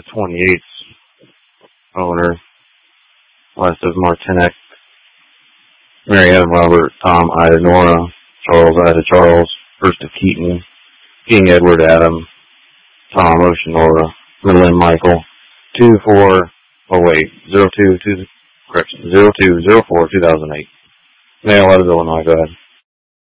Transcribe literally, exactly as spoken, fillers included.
twenty-eighth owner. Last of Martinek, Mary Ellen Robert, Tom Ida Nora, Charles Ida Charles, First of Keaton, King Edward Adam, Tom Ocean Nora, Lynn Michael, two four, oh wait, zero two, two, correction, zero two, zero four, two thousand eight. Mail out of Illinois, go ahead.